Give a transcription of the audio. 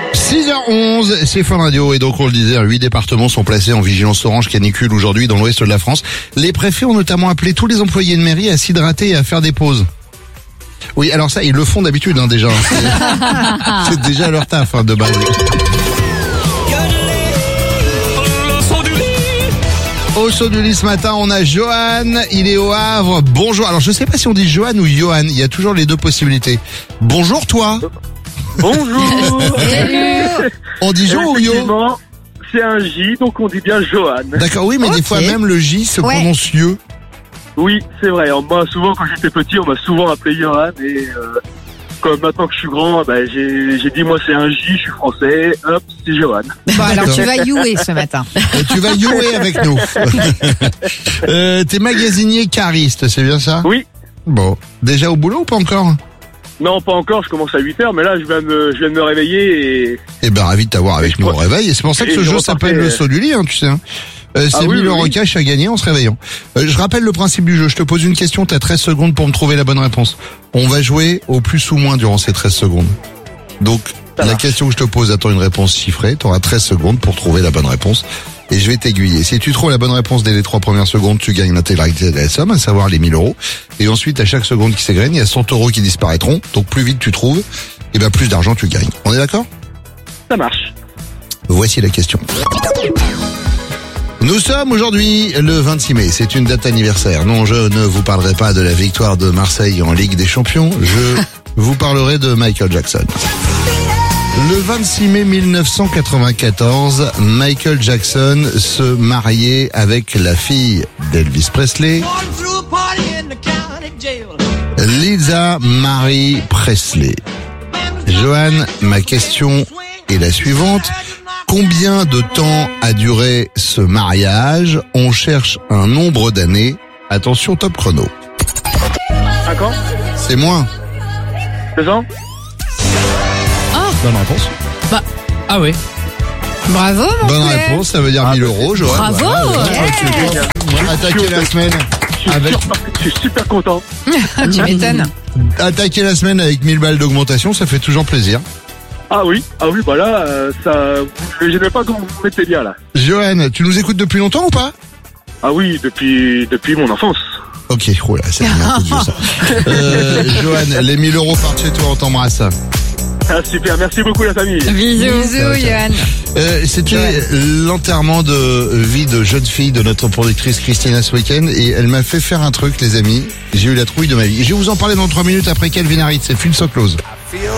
6h11, c'est Fun Radio et donc on le disait, 8 départements sont placés en vigilance orange canicule aujourd'hui dans l'ouest de la France. Les préfets ont notamment appelé tous les employés de mairie à s'hydrater et à faire des pauses. Oui, alors ça, ils le font d'habitude déjà. C'est déjà leur taf de base. Au saut du lit ce matin, on a Johan, il est au Havre. Bonjour. Alors je sais pas si on dit Johan ou Johan, il y a toujours les deux possibilités. Bonjour toi. Bonjour. On dit Jo ou Yo? Effectivement, c'est un J, donc on dit bien Johan. D'accord, oui, mais des fois même le J se prononce Yeux. Oui, c'est vrai. Moi, souvent, quand j'étais petit, on m'a souvent appelé Johan. Et comme maintenant que je suis grand, j'ai dit, moi, c'est un J, je suis français. Hop, c'est Johan. Bon, alors tu vas youer ce matin. Tu vas youer avec nous. T'es magasinier cariste, c'est bien ça? Oui. Bon, déjà au boulot ou pas encore? Non, pas encore. Je commence à 8h, mais là, je viens de me réveiller et... Eh ben, ravi de t'avoir avec nous au réveil. Et c'est pour ça que ce jeu s'appelle le saut du lit, hein, tu sais. C'est 1000 euros cash à gagner en se réveillant. Je rappelle le principe du jeu. Je te pose une question, t'as 13 secondes pour me trouver la bonne réponse. On va jouer au plus ou moins durant ces 13 secondes. Donc, la question que je te pose attend une réponse chiffrée. T'auras 13 secondes pour trouver la bonne réponse. Et je vais t'aiguiller. Si tu trouves la bonne réponse dès les 3 premières secondes, tu gagnes l'intégralité de la somme, à savoir les 1000 euros. Et ensuite, à chaque seconde qui s'égrène, il y a 100 euros qui disparaîtront. Donc, plus vite tu trouves, et ben plus d'argent tu gagnes. On est d'accord? Ça marche. Voici la question. Nous sommes aujourd'hui le 26 mai, c'est une date anniversaire. Non, je ne vous parlerai pas de la victoire de Marseille en Ligue des Champions, je vous parlerai de Michael Jackson. Le 26 mai 1994, Michael Jackson se mariait avec la fille d'Elvis Presley, Lisa Marie Presley. Johan, ma question est la suivante. Combien de temps a duré ce mariage? On cherche un nombre d'années. Attention, top chrono. 5 ans? C'est moins. 2 ans? Bonne réponse. Ah oui. Bravo, mon Bonne frère. réponse, ça veut dire 1000 euros. Johan. Bravo. Attaquer la semaine avec... Je suis super content. Tu m'étonnes. Attaquer la semaine avec 1000 balles d'augmentation, ça fait toujours plaisir. Ah oui, bah là, ça, je n'aimais pas quand vous me mettez bien là. Johan, tu nous écoutes depuis longtemps ou pas? Ah oui, depuis mon enfance. Ok, oh là, c'est bien un coup de vieux, ça. Johan, les 1000 euros partent chez toi, on t'embrasse. Ah super, merci beaucoup la famille. Bisous, Johan. C'était l'enterrement de vie de jeune fille de notre productrice Christina ce week-end et elle m'a fait faire un truc, les amis. J'ai eu la trouille de ma vie. Je vais vous en parler dans 3 minutes après Calvin Harris, c'est Full So Close.